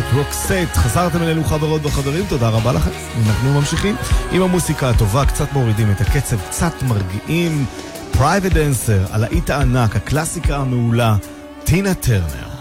להקת רוקסט. חזרתם אלינו חברות וחברים, תודה רבה לכם. אנחנו ממשיכים עם המוסיקה הטובה, קצת מורידים את הקצב, קצת מרגיעים. Private Dancer, הלהיט הענק, הקלאסיקה המעולה, טינה טרנר.